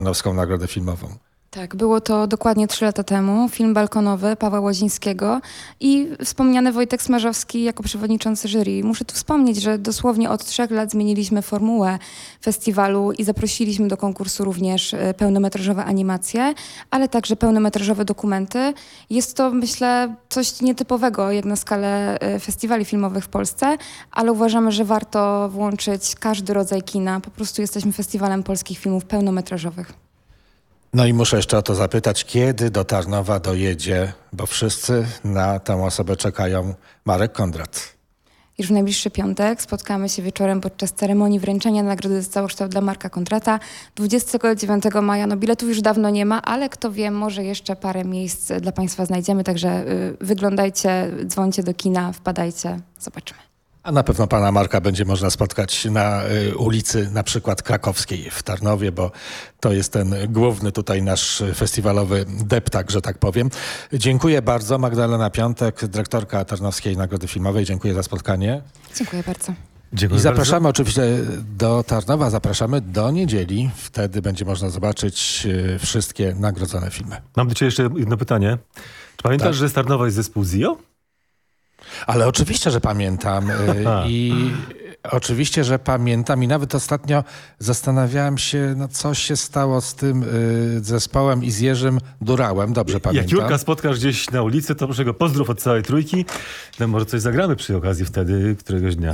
Tarnowską Nagrodę Filmową. Tak, było to dokładnie 3 lata temu. Film balkonowy Pawła Łazińskiego i wspomniany Wojtek Smarzowski jako przewodniczący jury. Muszę tu wspomnieć, że dosłownie od 3 lat zmieniliśmy formułę festiwalu i zaprosiliśmy do konkursu również pełnometrażowe animacje, ale także pełnometrażowe dokumenty. Jest to, myślę, coś nietypowego jak na skalę festiwali filmowych w Polsce, ale uważamy, że warto włączyć każdy rodzaj kina. Po prostu jesteśmy festiwalem polskich filmów pełnometrażowych. No i muszę jeszcze o to zapytać, kiedy do Tarnowa dojedzie, bo wszyscy na tę osobę czekają, Marek Kondrat. Już w najbliższy piątek spotkamy się wieczorem podczas ceremonii wręczenia nagrody za całokształt dla Marka Kondrata 29 maja. No biletów już dawno nie ma, ale kto wie, może jeszcze parę miejsc dla Państwa znajdziemy, także wyglądajcie, dzwońcie do kina, wpadajcie, zobaczymy. A na pewno pana Marka będzie można spotkać na ulicy na przykład Krakowskiej w Tarnowie, bo to jest ten główny tutaj nasz festiwalowy deptak, że tak powiem. Dziękuję bardzo. Magdalena Piątek, dyrektorka Tarnowskiej Nagrody Filmowej. Dziękuję za spotkanie. Dziękuję bardzo. I zapraszamy oczywiście do Tarnowa, zapraszamy do niedzieli. Wtedy będzie można zobaczyć wszystkie nagrodzone filmy. Mam do ciebie jeszcze jedno pytanie. Czy pamiętasz, Tak. że z Tarnowa jest zespół ZIO? Ale oczywiście, że pamiętam i oczywiście, że pamiętam i nawet ostatnio zastanawiałem się, no co się stało z tym zespołem i z Jerzym Durałem, dobrze pamiętam. Jak Jurka spotkasz gdzieś na ulicy, to proszę go pozdrów od całej trójki. No, może coś zagramy przy okazji wtedy, któregoś dnia.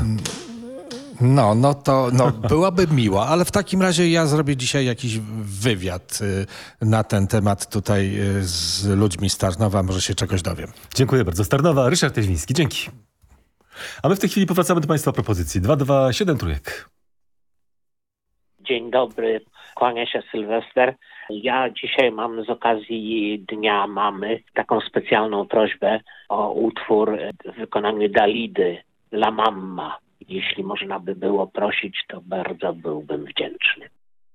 No to byłoby miło, ale w takim razie ja zrobię dzisiaj jakiś wywiad na ten temat tutaj z ludźmi z Tarnowa, może się czegoś dowiem. Dziękuję bardzo. Z Tarnowa, Ryszard Teźwiński. Dzięki. A my w tej chwili powracamy do Państwa propozycji. 227 trójek. Dzień dobry, kłania się Sylwester. Ja dzisiaj mam z okazji Dnia Mamy taką specjalną prośbę o utwór w wykonaniu Dalidy, La Mamma. Jeśli można by było prosić, to bardzo byłbym wdzięczny.